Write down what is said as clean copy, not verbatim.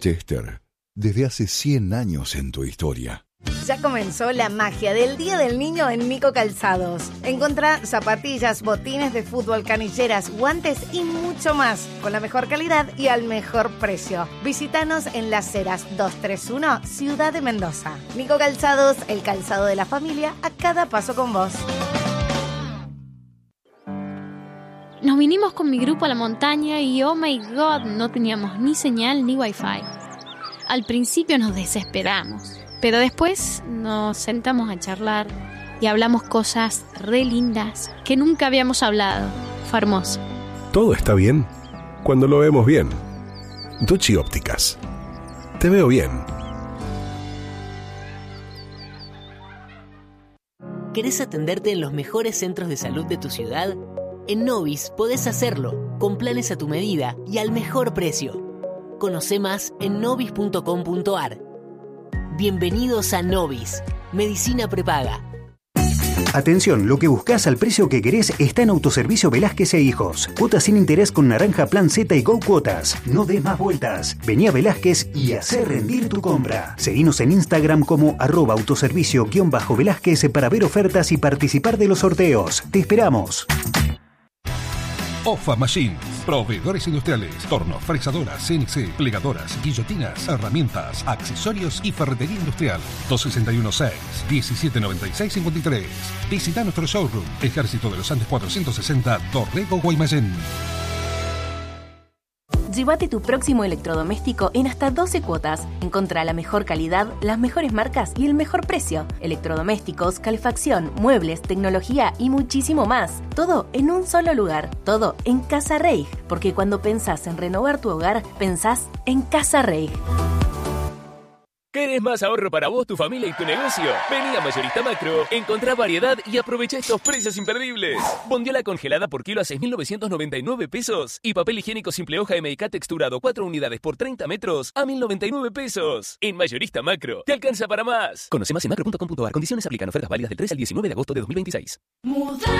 Chester, desde hace 100 años en tu historia. Ya comenzó la magia del Día del Niño en Nico Calzados. Encontrá zapatillas, botines de fútbol, canilleras, guantes y mucho más, con la mejor calidad y al mejor precio. Visítanos en Las Heras 231, Ciudad de Mendoza. Nico Calzados, el calzado de la familia, a cada paso con vos. Nos vinimos con mi grupo a la montaña y oh my god, no teníamos ni señal ni wifi. Al principio nos desesperamos, pero después nos sentamos a charlar y hablamos cosas re lindas que nunca habíamos hablado. Fue hermoso. Todo está bien cuando lo vemos bien. Ducci Ópticas. Te veo bien. ¿Querés atenderte en los mejores centros de salud de tu ciudad? En Novis podés hacerlo, con planes a tu medida y al mejor precio. Conoce más en novis.com.ar. Bienvenidos a Novis, medicina prepaga. Atención, lo que buscas al precio que querés está en Autoservicio Velázquez e Hijos. Cuotas sin interés con Naranja Plan Z y Go Cuotas. No des más vueltas. Vení a Velázquez y hacé rendir tu compra. Seguinos en Instagram como @autoservicio_Velázquez para ver ofertas y participar de los sorteos. Te esperamos. OFA Machines, proveedores industriales, tornos, fresadoras, CNC, plegadoras, guillotinas, herramientas, accesorios y ferretería industrial. 261-6-1796-53. Visita nuestro showroom, Ejército de los Andes 460, Dorrego, Guaymallén. Llévate tu próximo electrodoméstico en hasta 12 cuotas. Encontrá la mejor calidad, las mejores marcas y el mejor precio. Electrodomésticos, calefacción, muebles, tecnología y muchísimo más. Todo en un solo lugar. Todo en Casa Reig. Porque cuando pensás en renovar tu hogar, pensás en Casa Reig. ¿Querés más ahorro para vos, tu familia y tu negocio? Vení a Mayorista Macro, encontrá variedad y aprovecha estos precios imperdibles. Bondiola congelada por kilo a 6.999 pesos. Y papel higiénico simple hoja MK texturado 4 unidades por 30 metros a 1.099 pesos. En Mayorista Macro, te alcanza para más. Conoce más en macro.com.ar. Condiciones aplican. Ofertas válidas del 3 al 19 de agosto de 2026.